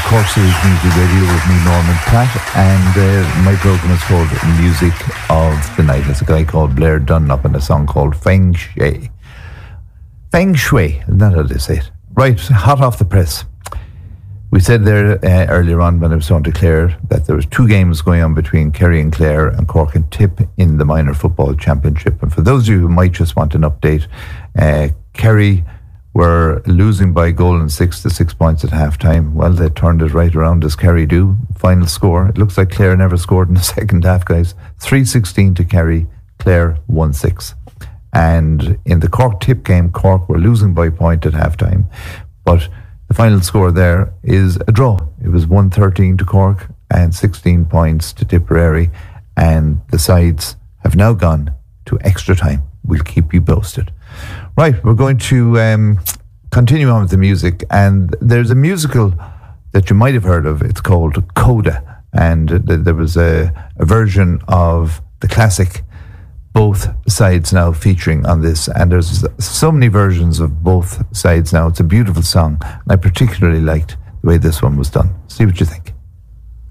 Cork's Music Radio with me, Norman Platt, and my programme is called Music of the Night. It's a guy called Blair Dunlop and a song called Feng Shui. Feng Shui, isn't that how they say it? Right, hot off the press. We said there earlier on when I was talking to Clare that there was 2 games going on between Kerry and Clare and Cork and Tip in the Minor Football Championship. And for those of you who might just want an update, Kerry were losing by a goal and 6 to 6 points at half-time. Well, they turned it right around as Kerry do. Final score, it looks like Clare never scored in the second half, guys. 3-16 to Kerry, Clare 1-6. And in the Cork-Tip game, Cork were losing by a point at half-time. But the final score there is a draw. It was 1-13 to Cork and 16 points to Tipperary. And the sides have now gone to extra time. We'll keep you posted. Right, we're going to continue on with the music, and there's a musical that you might have heard of. It's called Coda, and there was a version of the classic Both Sides Now featuring on this, and there's so many versions of Both Sides Now. It's a beautiful song, and I particularly liked the way this one was done. See what you think.